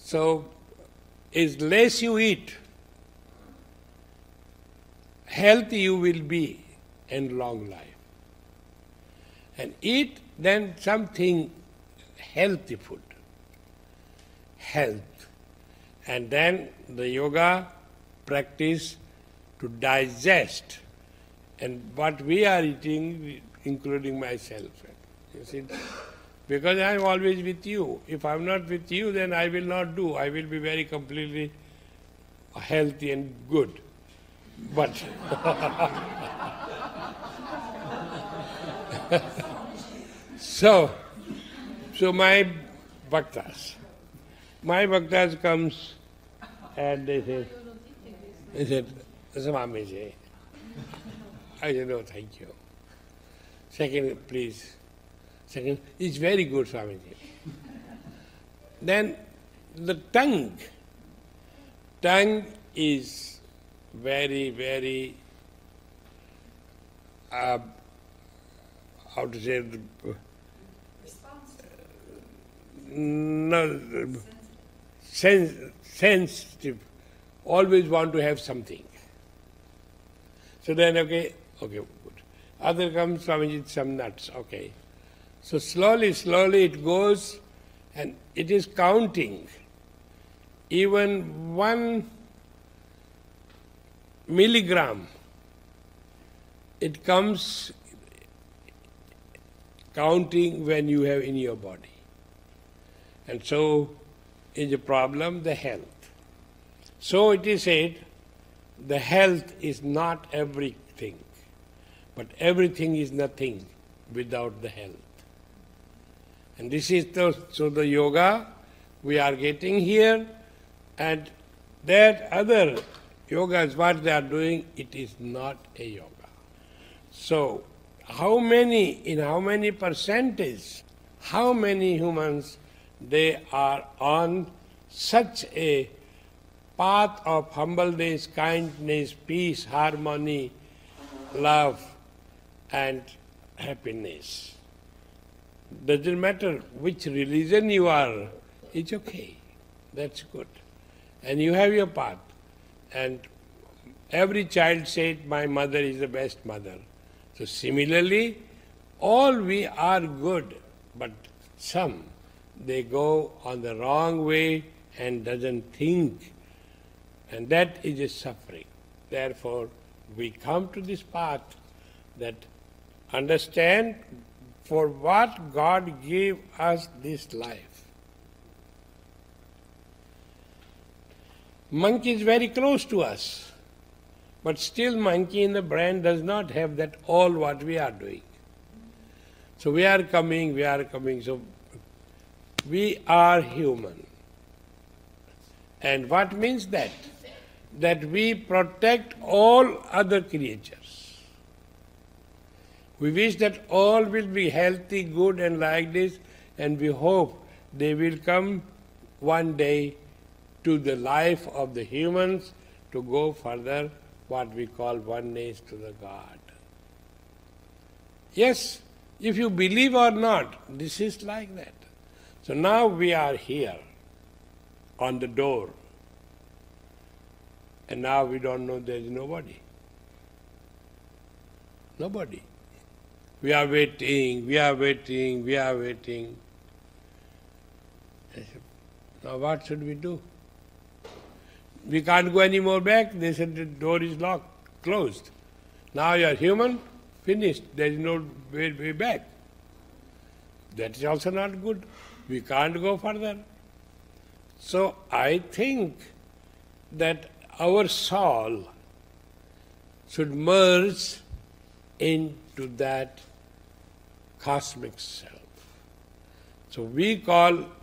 So, is less you eat, healthy you will be and long life. And eat then something healthy food. Health. And then the yoga practice to digest. And what we are eating, including myself. You see, because I am always with you. If I am not with you, then I will not do. I will be very completely healthy and good. But so my bhaktas comes and they said, Swamiji. I said, no, thank you. Second, please. Second, it's very good, Swamiji. Then the tongue is very, very, how to say, sensitive, always want to have something. So then, okay, good. Other comes, Swamiji, some nuts, okay. So slowly it goes and it is counting. Even 1 milligram, it comes counting when you have in your body. And so is a problem, the health. So it is said, the health is not everything, but everything is nothing without the health. And this is the yoga we are getting here, and that other yogas, what they are doing, it is not a yoga. So, in how many percentage, how many humans they are on such a path of humbleness, kindness, peace, harmony, love, and happiness. Doesn't matter which religion you are, it's okay. That's good. And you have your path. And every child said, my mother is the best mother. So similarly, all we are good, but some, they go on the wrong way and doesn't think. And that is a suffering. Therefore, we come to this path that understand for what God gave us this life. Monkey is very close to us, but still monkey in the brain does not have that all what we are doing. So we are coming, so we are human. And what means that? That we protect all other creatures. We wish that all will be healthy, good and like this, and we hope they will come one day to the life of the humans to go further, what we call oneness to the God. Yes, if you believe or not, this is like that. So now we are here on the door, and now we don't know there is nobody. Nobody. We are waiting. Now what should we do? We can't go any more back. They said the door is locked, closed. Now you are human, finished. There is no way back. That is also not good. We can't go further. So I think that our soul should merge into that cosmic self. So we call